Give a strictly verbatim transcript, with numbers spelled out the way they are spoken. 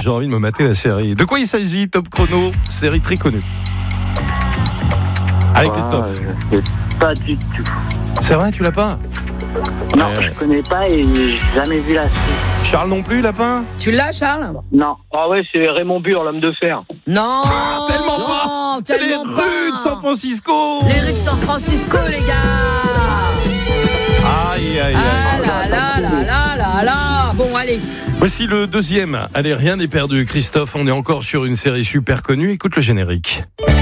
j'ai envie de me mater la série. De quoi il s'agit, Top Chrono? Série très connue. Allez, Ah, Christophe. je sais pas du tout. C'est vrai, tu l'as pas? Non, Ouais. je connais pas et j'ai jamais vu la série. Charles non plus, lapin? Tu l'as, Charles? Non. Ah ouais, c'est Raymond Burr, l'homme de fer. Non. Ah, tellement non, pas. C'est les tellement pas. rues de San Francisco. Les rues de San Francisco, les gars. Aïe, aïe, aïe. Ah là là là là là là. Bon, allez. Voici le deuxième. Allez, rien n'est perdu. Christophe, on est encore sur une série super connue. Écoute le générique.